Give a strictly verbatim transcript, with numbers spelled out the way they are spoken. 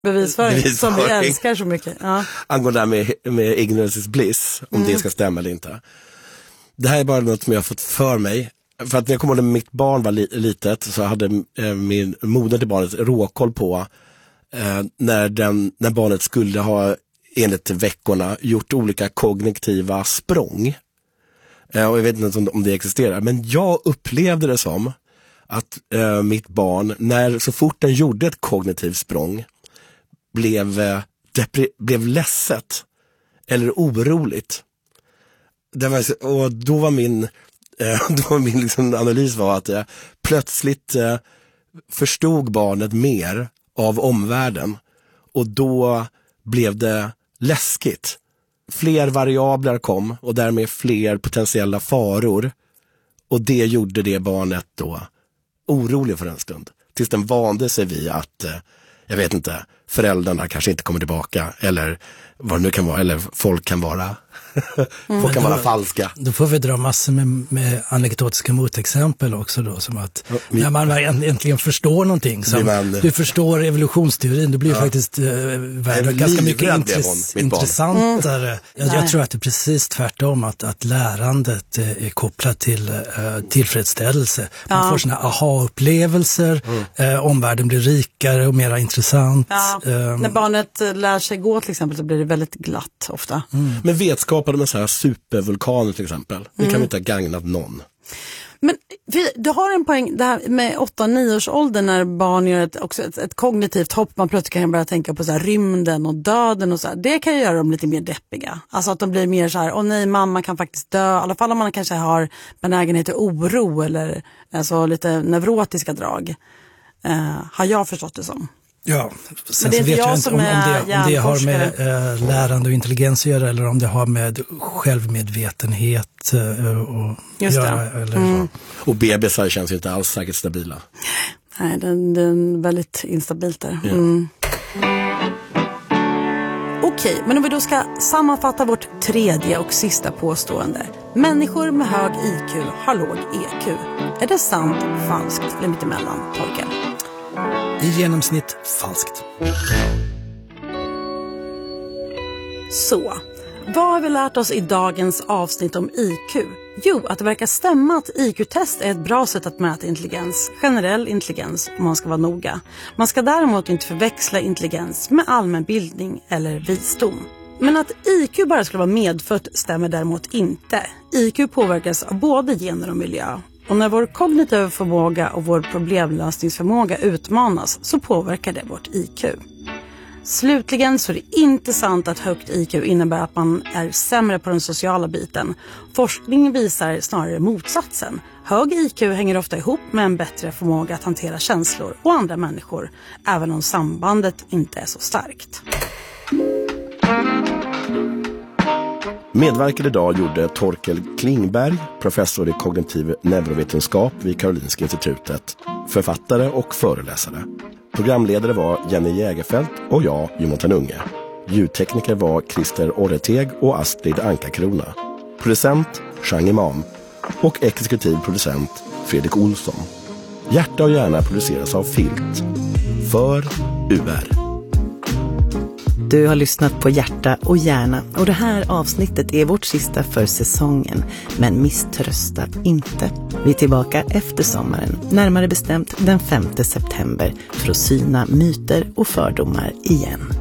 bevisföring, bevisföring som vi älskar så mycket. Ja. Angående det här med, med ignorance is bliss, om mm. det ska stämma eller inte. Det här är bara något som jag har fått för mig. För att när jag kom ihåg när mitt barn var li- litet så hade eh, min moder till barnet råkoll på eh, när, den, när barnet skulle ha enligt veckorna gjort olika kognitiva språng. Eh, och jag vet inte om, om det existerar, men jag upplevde det som att eh, mitt barn, när så fort den gjorde ett kognitivt språng, blev, eh, depre- blev ledset eller oroligt. Det var, och då var min, eh, då var min liksom analys var att eh, plötsligt eh, förstod barnet mer av omvärlden och då blev det läskigt. Fler variabler kom och därmed fler potentiella faror, och det gjorde det barnet då orolig för en stund. Tills den vande sig vid att, eh, jag vet inte, föräldrarna kanske inte kommer tillbaka eller vad det nu kan vara, eller folk kan vara mm. folk kan vara falska. Då får vi dra massor med, med anekdotiska motexempel också då, som att ja, vi, när man äntligen förstår någonting, som man, du förstår evolutionsteorin, du blir ja. faktiskt eh, världen ganska mycket intress- intressantare. Mm. Jag, jag tror att det är precis tvärtom, att, att lärandet eh, är kopplat till eh, tillfredsställelse. Man ja. får såna aha-upplevelser, mm. eh, omvärlden blir rikare och mer intressant. Ja. Eh, när barnet lär sig gå till exempel så blir det väldigt glatt ofta. Mm. Men vetskapen med så här supervulkaner till exempel, det mm. kan vi inte ha gagnat någon. Men du har en poäng det här med åtta nio års ålder, när barn gör ett, också ett, ett kognitivt hopp, man plötsligt kan börja tänka på så här rymden och döden och så här. Det kan ju göra dem lite mer deppiga. Alltså att de blir mer så här, åh nej, mamma kan faktiskt dö. I alla fall om man kanske har benägenhet till oro eller alltså lite neurotiska drag. Uh, har jag förstått det som. Ja, sen så vet jag inte om, om, det, om det har med äh, lärande och intelligens att göra, eller om det har med självmedvetenhet äh, och Just göra. Det. Eller mm. Och bebisar känns ju inte alls säkert stabila. Nej, den, den är väldigt instabilt där. Ja. Mm. Okej, men om vi då ska sammanfatta vårt tredje och sista påstående. Människor med hög I Q har låg E Q. Är det sant, falskt eller mittemellan, Torkel? I genomsnitt falskt. Så, vad har vi lärt oss i dagens avsnitt om I Q? Jo, att det verkar stämma att I Q-test är ett bra sätt att mäta intelligens, generell intelligens, om man ska vara noga. Man ska däremot inte förväxla intelligens med allmänbildning eller visdom. Men att I Q bara skulle vara medfött stämmer däremot inte. I Q påverkas av både gener och miljö. Och när vår kognitiva förmåga och vår problemlösningsförmåga utmanas så påverkar det vårt I Q. Slutligen så är det inte sant att högt I Q innebär att man är sämre på den sociala biten. Forskning visar snarare motsatsen. Hög I Q hänger ofta ihop med en bättre förmåga att hantera känslor och andra människor, även om sambandet inte är så starkt. Medverkade idag gjorde Torkel Klingberg, professor i kognitiv neurovetenskap vid Karolinska institutet, författare och föreläsare. Programledare var Jenny Jägerfelt och jag, Jonathan Unge. Ljudtekniker var Christer Orreteg och Astrid Anka-Krona. Producent Chang Imam och exekutiv producent Fredrik Olsson. Hjärta och hjärna produceras av Filt för U R. Du har lyssnat på Hjärta och hjärna, och det här avsnittet är vårt sista för säsongen. Men misströsta inte. Vi är tillbaka efter sommaren, närmare bestämt den femte september, för att syna myter och fördomar igen.